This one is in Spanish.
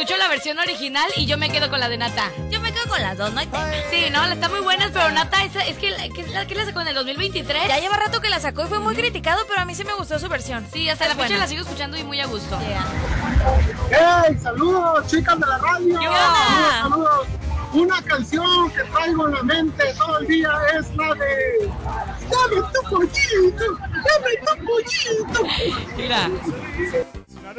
escucho la versión original y yo me quedo con la de Nata. Yo me quedo con las dos, no hay tema. Sí, no, está muy buena, pero Nata es que la sacó en el 2023. Ya lleva rato que la sacó y fue muy criticado, pero a mí sí me gustó su versión. Sí, hasta la fecha la sigo escuchando y muy a gusto. ¡Hey! ¡Saludos, chicas de la radio! ¿Qué onda? ¡Saludos! Una canción que traigo en la mente todo el día es la de ¡Dame tu pollito! ¡Dame tu pollito! Mira.